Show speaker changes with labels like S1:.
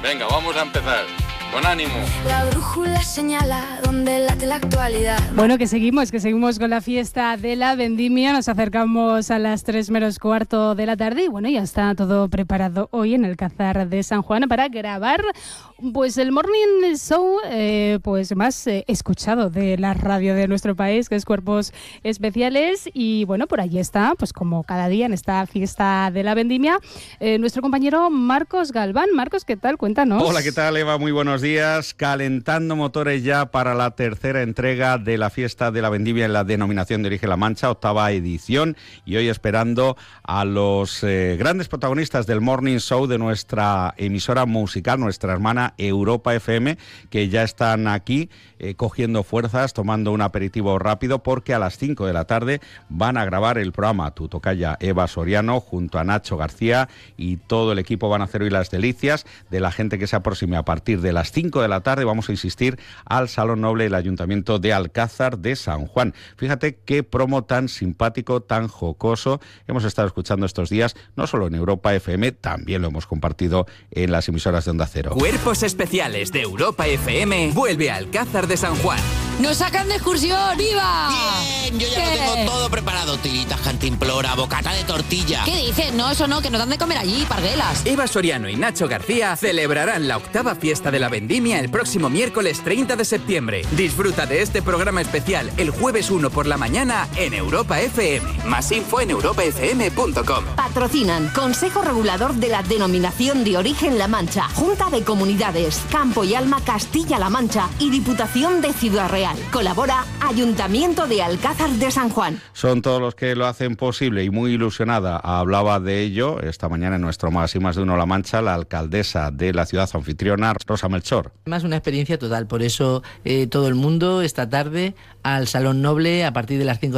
S1: Venga, vamos a empezar. Con ánimo.
S2: La brújula señala donde late la actualidad.
S3: Bueno, que seguimos con la fiesta de la vendimia. Nos acercamos a las 3 menos cuarto de la tarde y bueno, ya está todo preparado hoy en el Alcázar de San Juan para grabar pues el morning show pues más escuchado de la radio de nuestro país, que es Cuerpos Especiales. Y bueno, por allí está, pues como cada día en esta fiesta de la vendimia, nuestro compañero Marcos Galván. Marcos, ¿qué tal? Cuéntanos.
S4: Hola, ¿qué tal, Eva? Muy buenos días. Calentando motores ya para la tercera entrega de la fiesta de la vendimia en la denominación de origen La Mancha, 8ª edición, y hoy esperando a los grandes protagonistas del morning show de nuestra emisora musical, nuestra hermana Europa FM, que ya están aquí cogiendo fuerzas, tomando un aperitivo rápido, porque a las 5 de la tarde van a grabar el programa Tu Tocaya Eva Soriano junto a Nacho García, y todo el equipo van a hacer hoy las delicias de la gente que se aproxime a partir de las 5 de la tarde. Vamos a insistir al Salón Noble del Ayuntamiento de Alcázar de San Juan. Fíjate qué promo tan simpático, tan jocoso hemos estado escuchando estos días, no solo en Europa FM, también lo hemos compartido en las emisoras de Onda Cero.
S5: Cuerpos Especiales de Europa FM vuelve a Alcázar de San Juan.
S6: ¡Nos sacan de excursión! ¡Viva!
S7: Bien, yo ya lo tengo todo preparado. Tiritas, cantimplora, bocata de tortilla.
S6: ¿Qué dices? No, eso no, que nos dan de comer allí, parguelas.
S5: Eva Soriano y Nacho García celebrarán la 8ª fiesta de la vendimia el próximo miércoles 30 de septiembre. Disfruta de este programa especial el jueves 1 por la mañana en Europa FM. Más info en europafm.com.
S8: Patrocinan Consejo Regulador de la Denominación de Origen La Mancha, Junta de Comunidades, Campo y Alma Castilla-La Mancha y Diputación de Ciudad Real. Colabora Ayuntamiento de Alcázar de San Juan.
S4: Son todos los que lo hacen posible, y muy ilusionada hablaba de ello esta mañana en nuestro Más y Más de Uno La Mancha la alcaldesa de la ciudad anfitriona, Rosa Melchor.
S9: Además, una experiencia total, por eso todo el mundo esta tarde al Salón Noble a partir de las 5